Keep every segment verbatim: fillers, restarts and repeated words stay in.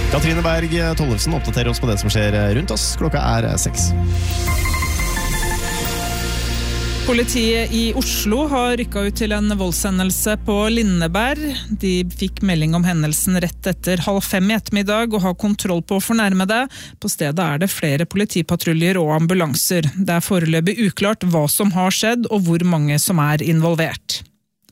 Katrine Berg Tollefsen oppdaterer oss på det som skjer rundt oss. Klokka er seks. Politiet i Oslo har rykket ut til en voldshendelse på Lindeberg. De fikk melding om hendelsen rett etter halv fem i ettermiddag og har kontroll på fornærmede. På stedet er det flere politipatruljer og ambulanser. Det er foreløpig uklart hva som har skjedd og hvor mange som er involvert.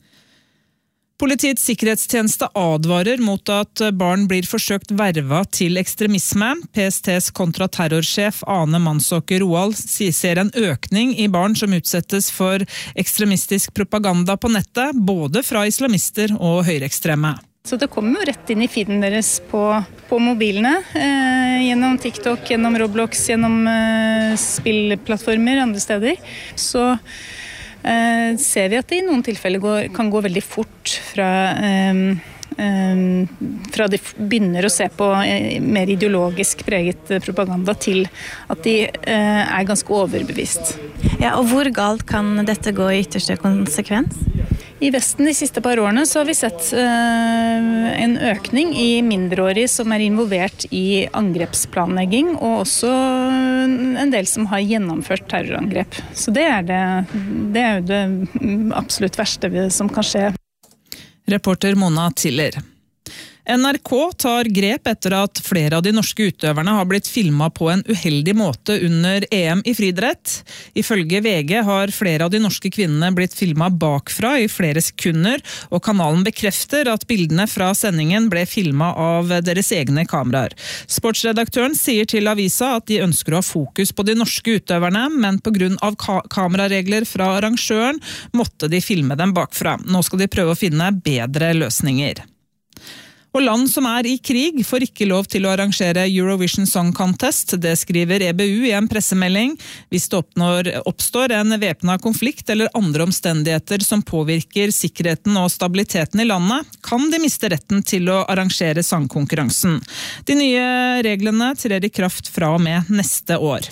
Politiets sikkerhetstjeneste advarer mot at barn blir forsøkt verva til ekstremisme. P S T's kontraterrorsjef Ane Mansåker Roald ser en økning i barn som utsettes for ekstremistisk propaganda på nettet, både fra islamister og høyreekstreme. Så det kommer jo rett inn i feeden deres på, på mobilene, eh, gjennom TikTok, gjennom Roblox, gjennom eh, spillplattformer andre steder. Så Uh, ser vi at det i noen tilfeller går, kan gå veldig fort fra, um, um, fra de begynner å se på uh, mer ideologisk preget propaganda til at de uh, er ganske overbevist. Ja, og hvor galt kan dette gå i ytterste konsekvens? I Vesten de siste par årene så har vi sett uh, en økning i mindreårige som er involvert i angrepsplanlegging, og også en del som har gjennomført terrorangrep. Så det er det, det er jo det absolutt verste som kan skje. Reporter Mona Tiller. N R K tar grep etter at flere av de norske utøverne har blitt filmet på en uheldig måte under E M i friidrett. Ifølge V G har flere av de norske kvinnene blitt filmet bakfra i flere sekunder, og kanalen bekrefter at bildene fra sendingen ble filmet av deres egne kameraer. Sportsredaktøren sier til avisa at de ønsker å ha fokus på de norske utøverne, men på grunn av ka- kameraregler fra arrangøren måtte de filme dem bakfra. Nå skal de prøve å finne bedre løsninger. Og land som er i krig får ikke lov til å arrangere Eurovision Song Contest, det skriver E B U i en pressemelding. Hvis det oppnår, oppstår en væpnet konflikt eller andre omstendigheter som påvirker sikkerheten og stabiliteten i landet, kan de miste retten til å arrangere sangkonkurransen. De nye reglene trer i kraft fra og med neste år.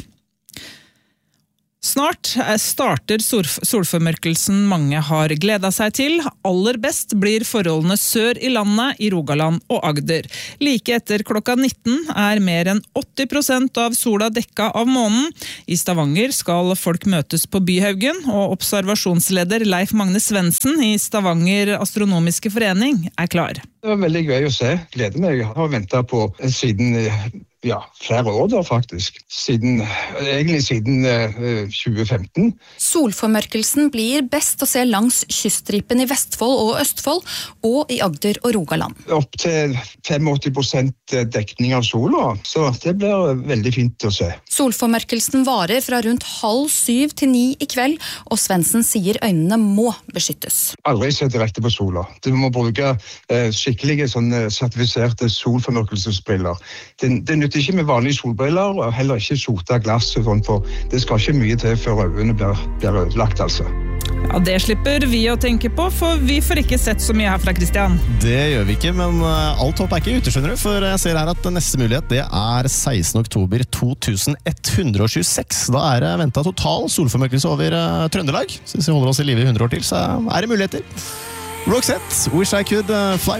Snart starter solformørkelsen mange har gledet seg til. Aller best blir forholdene sør i landet, i Rogaland og Agder. Like etter klokka nitten er mer enn åtti prosent av sola dekka av månen. I Stavanger skal folk møtes på Byhaugen, og observasjonsleder Leif Magne Svendsen i Stavanger Astronomiske Forening er klar. Det var veldig gøy å se. Gleder meg. Jeg har ventet på siden ja, flere år da faktisk. Siden, egentlig siden uh, tjue femten. Solformørkelsen blir best å se langs kyststripen i Vestfold og Østfold, og i Agder og Rogaland. Opp til åttifem prosent dekning av sola, så det blir veldig fint å se. Solformørkelsen varer fra rundt halv syv til ni i kveld, og Svendsen sier øynene må beskyttes. Aldri se direkte på sola. Du må bruke uh, skikkelige sånne sertifiserte solformørkelsesbriller. Det, det nytter ikke med vanlige solbriller, og heller ikke sota glass og sånt, for det skal ikke mye til før øynene blir, blir ødelagt, altså. Ja, det slipper vi å tenke på, for vi får ikke sett så mye her fra Kristian. Det gjør vi ikke, men alt håp er ikke ute, skjønner du, for jeg ser her at neste mulighet det er sekstende oktober to tusen ett hundre tjueseks. Da er det ventet total solformørkelse over uh, Trøndelag. Så hvis vi holder oss i live i hundre år til, så er det muligheter. Roxette, Wish I Could uh, Fly